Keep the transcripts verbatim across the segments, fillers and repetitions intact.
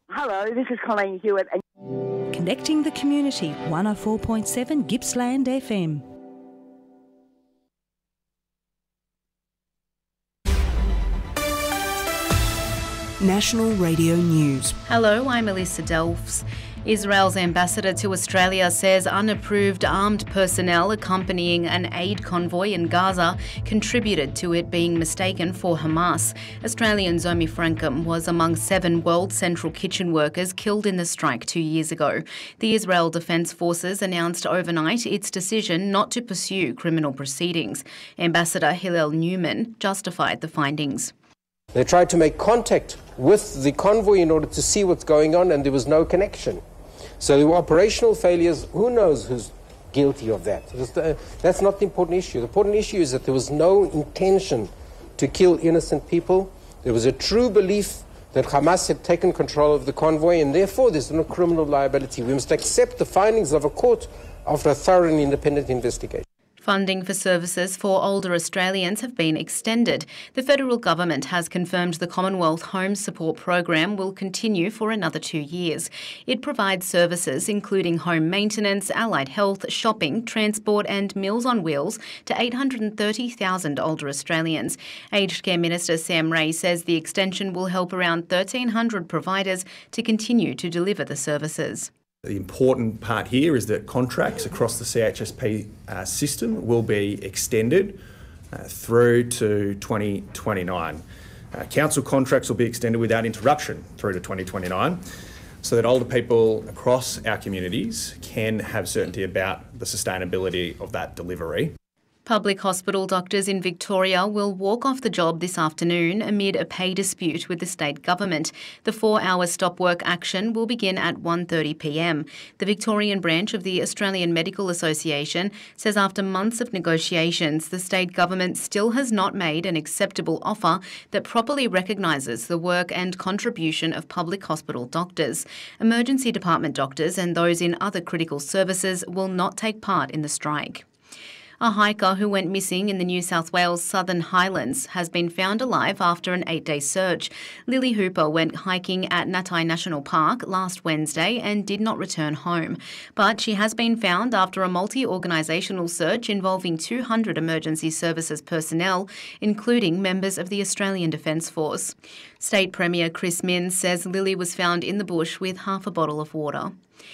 Hello, this is Colleen Hewitt. And Connecting the community, one oh four point seven Gippsland F M. National Radio News. Hello, I'm Elisa Delfs. Israel's ambassador to Australia says unapproved armed personnel accompanying an aid convoy in Gaza contributed to it being mistaken for Hamas. Australian Zomi Frankham was among seven World Central Kitchen workers killed in the strike two years ago. The Israel Defence Forces announced overnight its decision not to pursue criminal proceedings. Ambassador Hillel Newman justified the findings. They tried to make contact with the convoy in order to see what's going on, and there was no connection. So there were operational failures. Who knows who's guilty of that? That's not the important issue. The important issue is that there was no intention to kill innocent people. There was a true belief that Hamas had taken control of the convoy, and therefore there's no criminal liability. We must accept the findings of a court after a thorough and independent investigation. Funding for services for older Australians have been extended. The federal government has confirmed the Commonwealth Home Support Program will continue for another two years. It provides services including home maintenance, allied health, shopping, transport and Meals on Wheels to eight hundred thirty thousand older Australians. Aged Care Minister Sam Ray says the extension will help around thirteen hundred providers to continue to deliver the services. The important part here is that contracts across the C H S P uh, system will be extended uh, through to twenty twenty-nine. Uh, council contracts will be extended without interruption through to twenty twenty-nine, so that older people across our communities can have certainty about the sustainability of that delivery. Public hospital doctors in Victoria will walk off the job this afternoon amid a pay dispute with the state government. The four-hour stop work action will begin at one thirty p m. The Victorian branch of the Australian Medical Association says after months of negotiations, the state government still has not made an acceptable offer that properly recognises the work and contribution of public hospital doctors. Emergency department doctors and those in other critical services will not take part in the strike. A hiker who went missing in the New South Wales Southern Highlands has been found alive after an eight-day search. Lily Hooper went hiking at Natai National Park last Wednesday and did not return home. But she has been found after a multi-organisational search involving two hundred emergency services personnel, including members of the Australian Defence Force. State Premier Chris Minns says Lily was found in the bush with half a bottle of water.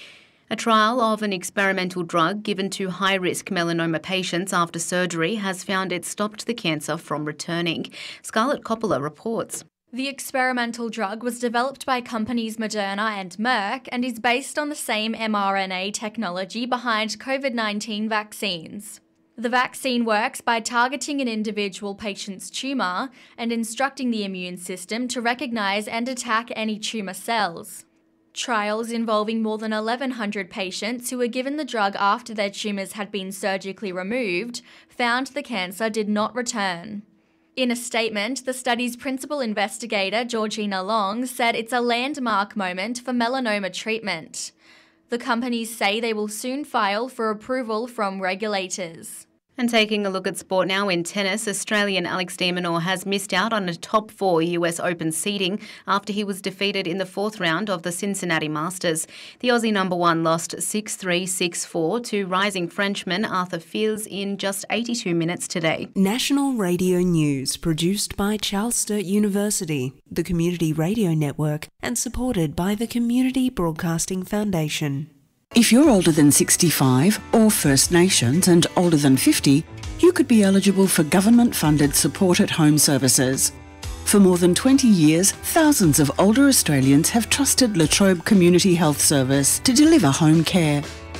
A trial of an experimental drug given to high-risk melanoma patients after surgery has found it stopped the cancer from returning. Scarlett Coppola reports. The experimental drug was developed by companies Moderna and Merck and is based on the same mRNA technology behind COVID nineteen vaccines. The vaccine works by targeting an individual patient's tumour and instructing the immune system to recognise and attack any tumour cells. Trials involving more than eleven hundred patients who were given the drug after their tumours had been surgically removed found the cancer did not return. In a statement, the study's principal investigator, Georgina Long, said it's a landmark moment for melanoma treatment. The companies say they will soon file for approval from regulators. And taking a look at sport now in tennis, Australian Alex de Minaur has missed out on a top four U S Open seeding after he was defeated in the fourth round of the Cincinnati Masters. The Aussie number one lost six three, six four to rising Frenchman Arthur Fils in just eighty-two minutes today. National Radio News, produced by Charles Sturt University, the Community Radio Network, and supported by the Community Broadcasting Foundation. If you're older than sixty-five or First Nations and older than fifty, you could be eligible for government-funded support at home services. For more than twenty years, thousands of older Australians have trusted La Trobe Community Health Service to deliver home care.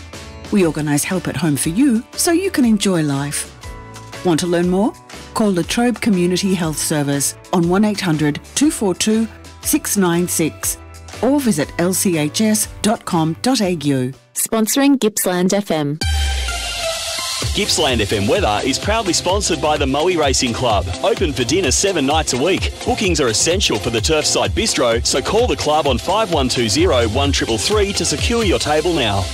We organise help at home for you so you can enjoy life. Want to learn more? Call La Trobe Community Health Service on one eight hundred, two four two, six nine six or visit l c h s dot com dot a u. Sponsoring Gippsland F M. Gippsland F M weather is proudly sponsored by the Moe Racing Club. Open for dinner seven nights a week. Bookings are essential for the Turfside Bistro, so call the club on five one two zero, one three three three to secure your table now.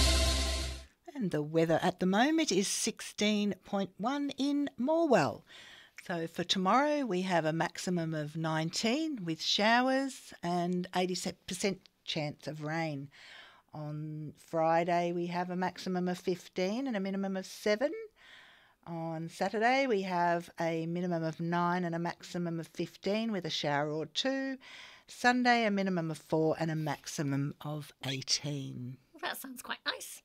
And the weather at the moment is sixteen point one in Morwell. So for tomorrow we have a maximum of nineteen with showers and eighty percent chance of rain. On Friday, we have a maximum of fifteen and a minimum of seven. On Saturday, we have a minimum of nine and a maximum of fifteen with a shower or two. Sunday, a minimum of four and a maximum of eighteen. That sounds quite nice.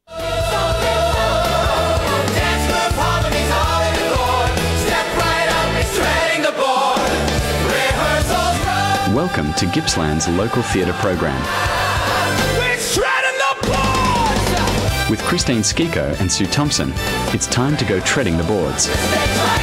Welcome to Gippsland's local theatre program. With Christine Skiko and Sue Thompson, it's time to go treading the boards.